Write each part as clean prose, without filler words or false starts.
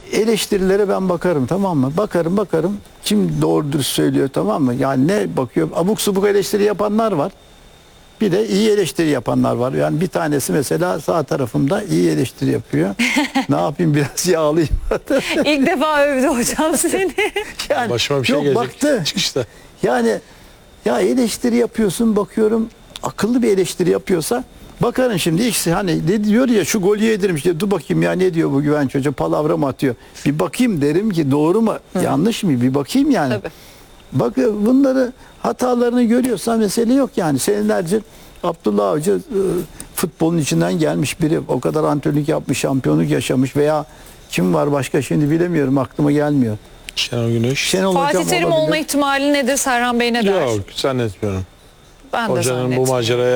eleştirilere ben bakarım, tamam mı? Bakarım. Kim doğru dürüst söylüyor, tamam mı? Yani ne bakıyor? Abuk subuk eleştiri yapanlar var. Bir de iyi eleştiri yapanlar var. Yani bir tanesi mesela sağ tarafımda iyi eleştiri yapıyor. Ne yapayım, biraz yağlayayım. İlk defa övdü hocam seni. Yani, Başıma bir şey gelecek baktı. çıkışta. Yani ya eleştiri yapıyorsun, bakıyorum akıllı bir eleştiri yapıyorsa bakarın şimdi ikisi, hani ne diyor ya, şu golü yedirmiş diye, dur bakayım ya ne diyor bu Güvenç Hoca, palavra mı atıyor? Bir bakayım derim ki doğru mu, yanlış mı, bir bakayım yani. Tabii. Bak, bunları, hatalarını görüyorsan mesele yok yani. Senelerce Abdullah Avcı futbolun içinden gelmiş biri. O kadar antrenörlük yapmış, şampiyonluk yaşamış, veya kim var başka, şimdi bilemiyorum, aklıma gelmiyor. Şenol Güneş. Şenol Fatih Hocam Terim olabilir. olma ihtimali nedir? Serhan Bey ne der? Yok, zannetmiyorum. Ben de Hocanın bu zannetmiyorum.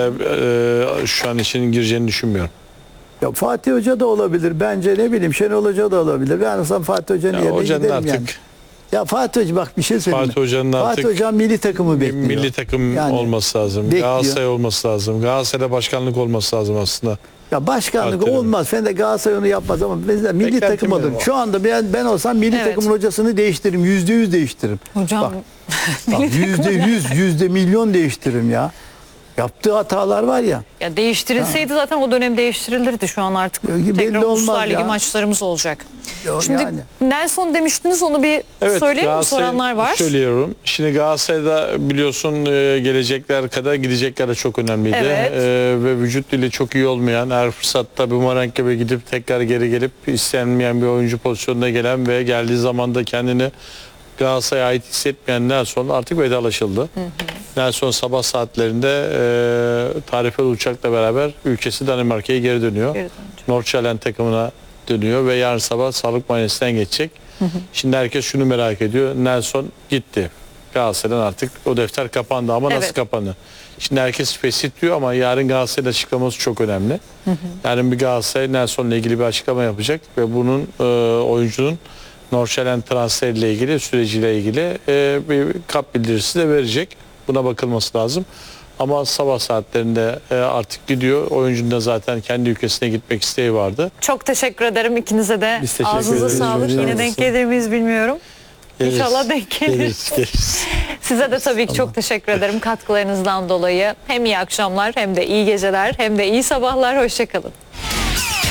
maceraya şu an için gireceğini düşünmüyorum. Ya Fatih Hoca da olabilir. Bence ne bileyim, Şenol Hoca da olabilir. Ben olsam Fatih Hoca'nın yerine Hocanın giderim artık yani. Ya Fatih Hoca, bak bir şey söyleyeyim. Fatih Hoca'nın artık Fatih Hoca milli takımı bekliyor. milli takım Yani olması lazım. bekliyor. Galatasaray olması lazım. Galatasaray'da başkanlık olması lazım aslında. Ya başkanlık Fatih olmaz. Fen de Galatasaray onu yapmaz ama mesela milli Beklentim takım alır. benim o. Şu anda ben olsam milli Evet. takımın hocasını değiştiririm. %100 değiştiririm. Hocam Bak, %100, %1.000.000 değiştiririm ya. Yaptığı hatalar var ya. ya değiştirilseydi zaten o dönem değiştirilirdi. Şu an artık Belli tekrar olmaz Uluslar Ligi ya. maçlarımız olacak. Şimdi Yani. Nelson demiştiniz, onu bir söyleyelim mi? Galatasaray Soranlar var. söylüyorum. Şimdi Galatasaray'da biliyorsun gelecekler kadar gidecekler de çok önemliydi. Evet. Ve vücut dili çok iyi olmayan, her fırsatta bumerang gibi gidip tekrar geri gelip istenmeyen bir oyuncu pozisyonuna gelen ve geldiği zaman da kendini Galatasaray'a ait hissetmeyen Nelson artık vedalaşıldı. Nelson sabah saatlerinde tarifeli uçakla beraber ülkesi Danimarka'ya geri dönüyor. Geri dönecek. Nordsjælland takımına dönüyor ve yarın sabah sağlık muayenesinden geçecek. Şimdi herkes şunu merak ediyor. Nelson gitti. Galatasaray'dan artık o defter kapandı ama nasıl Evet. kapandı? Şimdi herkes fesit diyor ama yarın Galatasaray'ın açıklaması çok önemli. Yarın bir Galatasaray Nelson'la ilgili bir açıklama yapacak ve bunun oyuncunun Nordsjælland transferiyle ilgili, süreciyle ilgili bir kap bildirisi de verecek. Buna bakılması lazım. Ama sabah saatlerinde artık gidiyor. Oyuncunun da zaten kendi ülkesine gitmek isteği vardı. Çok teşekkür ederim ikinize de. Biz teşekkür Ağzınıza ederiz. sağlık. Rica Yine ederim. denk gelir miyiz bilmiyorum. Geliriz. İnşallah denk geliriz. Geliriz. Size de tabii ki çok teşekkür ederim katkılarınızdan dolayı. Hem iyi akşamlar, hem de iyi geceler, hem de iyi sabahlar. Hoşça kalın.